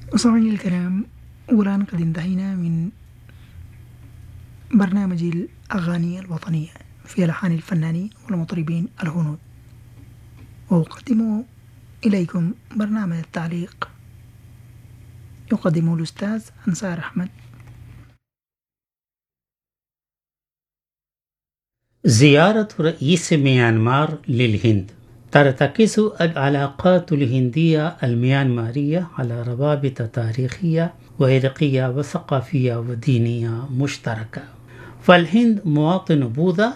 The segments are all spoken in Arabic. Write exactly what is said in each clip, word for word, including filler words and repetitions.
مستمعينا الكرام، والآن قد انتهينا من برنامج الأغاني الوطنية في ألحان الفنانين والمطربين الهنود، وأقدم إليكم برنامج التعليق يقدمه الأستاذ أنصار أحمد. زيارة رئيس ميانمار للهند. ترتكز العلاقات الهندية الميانمارية على روابط تاريخية وعرقية وثقافية ودينية مشتركة، فالهند مواطن بوذا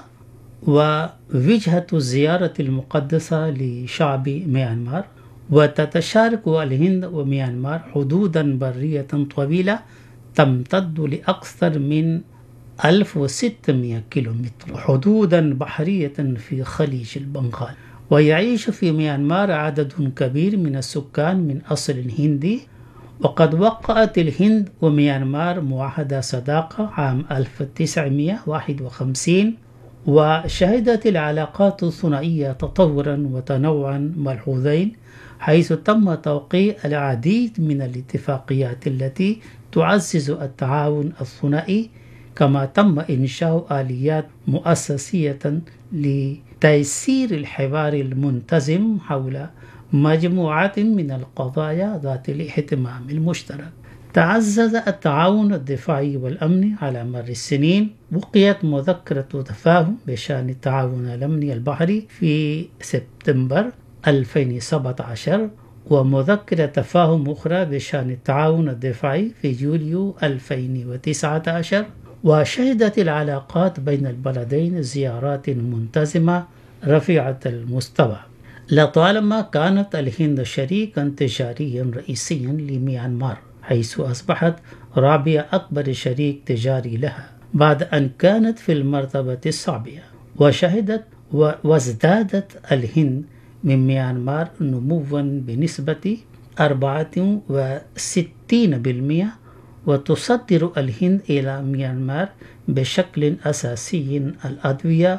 ووجهة الزيارة المقدسة لشعب ميانمار، وتتشارك الهند وميانمار حدودا برية طويلة تمتد لأكثر من ألف وستمائة كيلومتر، حدودا بحرية في خليج البنغال. ويعيش في ميانمار عدد كبير من السكان من أصل هندي، وقد وقعت الهند وميانمار معاهدة صداقة عام ألف وتسعمائة وواحد وخمسين، وشهدت العلاقات الثنائية تطورا وتنوعا ملحوظين، حيث تم توقيع العديد من الاتفاقيات التي تعزز التعاون الثنائي، كما تم إنشاء آليات مؤسسية لتيسير الحوار المنتظم حول مجموعة من القضايا ذات الاهتمام المشترك. تعزز التعاون الدفاعي والأمني على مر السنين. بقيت مذكرة تفاهم بشأن التعاون الأمني البحري في سبتمبر ألفين وسبعة عشر، ومذكرة تفاهم أخرى بشأن التعاون الدفاعي في يوليو ألفين وتسعة عشر. وشهدت العلاقات بين البلدين زيارات منتظمة رفيعة المستوى. لطالما كانت الهند شريكا تجاريا رئيسيا لميانمار، حيث أصبحت رابع أكبر شريك تجاري لها بعد أن كانت في المرتبة السابعة. وشهدت وازدادت الهند من ميانمار نموا بنسبة أربعة وستين بالمئة، وتصدر الهند إلى ميانمار بشكل أساسي الأدوية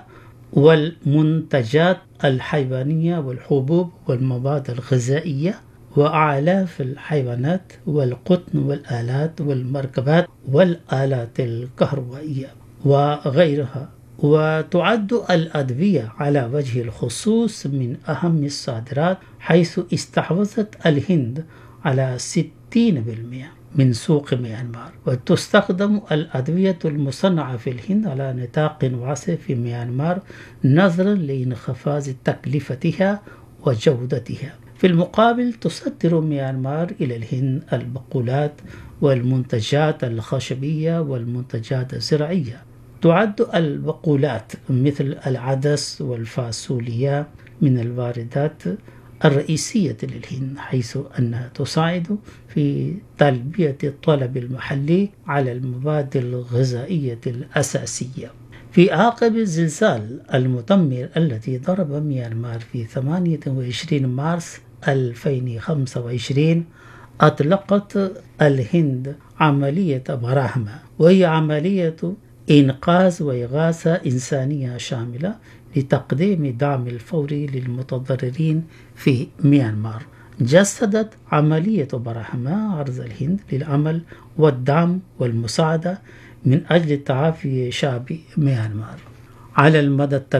والمنتجات الحيوانية والحبوب والمواد الغذائية وأعلاف الحيوانات والقطن والآلات والمركبات والآلات الكهربائية وغيرها. وتعد الأدوية على وجه الخصوص من أهم الصادرات، حيث استحوذت الهند على ستين بالمئة من سوق ميانمار. وتستخدم الأدوية المصنعة في الهند على نطاق واسع في ميانمار نظرا لانخفاض تكلفتها وجودتها. في المقابل تصدر ميانمار إلى الهند البقولات والمنتجات الخشبية والمنتجات الزراعية. تعد البقولات مثل العدس والفاصوليا من الواردات الرئيسية للهند، حيث أنها تساعد في تلبية الطلب المحلي على المواد الغذائية الأساسية. في عقب الزلزال المدمر الذي ضرب ميانمار في ثمانية وعشرين مارس ألفين وخمسة وعشرين، أطلقت الهند عملية براهما، وهي عملية إنقاذ وإغاثة إنسانية شاملة لتقديم الدعم الفوري للمتضررين في ميانمار. جسدت عملية براهما عرض الهند للعمل والدعم والمساعدة من أجل تعافي شعب ميانمار على المدى